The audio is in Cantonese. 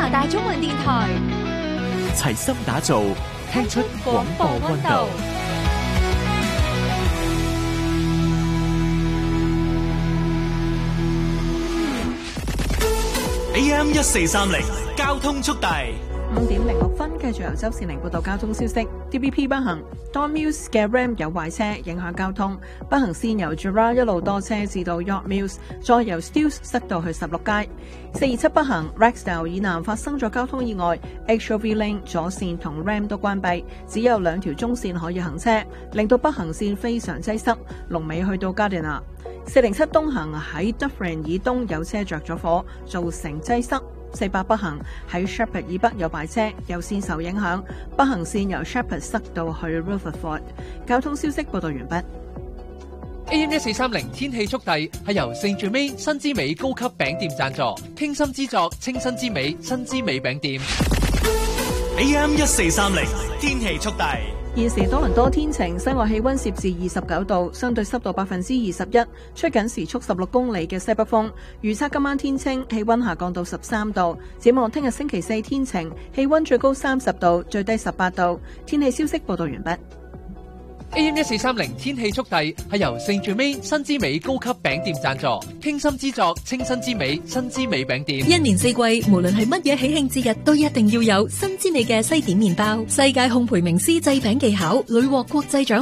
拿大中文電台， 齊心打造，聽出廣播溫度。 AM 1430交通速遞。 5點06分，繼續由周善玲報道交通消息。DBP 北行 Don Mills 嘅 Ram 有壞車，影響交通。北行線由 Gerrard 一路多車至到 York Mills， 再由 Steeles 塞到去16街。427北行 Rexdale 以南發生咗交通意外 ，HOV Lane 左線同 Ram 都關閉，只有2條中線可以行車，令到北行線非常擠塞，龍尾去到 Gardiner。407東行喺 Dufferin 以東有車着咗火，造成擠塞。48北行喺 Shepherd 以北有壞車，右線受影響，北行線由 Shepherd 塞到去 Rutherford。交通消息報道完畢。 AM 1430天氣速遞係由聖最美新之美高級餅店贊助，傾心之作，清新之美，新之美餅店。 AM 1430天氣速遞。 現時多倫多天晴，室外氣溫攝氏29度，相對濕度21%，吹緊時速16公里嘅西北風。預測今晚天清，氣溫下降到13度。展望聽日星期四天晴，氣溫最高30度，最低18度。天氣消息報道完畢。 AM 1430天氣速遞係由聖最美新之美高級餅店贊助，傾心之作，清新之美，新之美餅店。 一年四季，無論係乜嘢喜慶節日，都一定要有新之美嘅西點麵包。世界烘焙名師製餅技巧屢獲國際獎。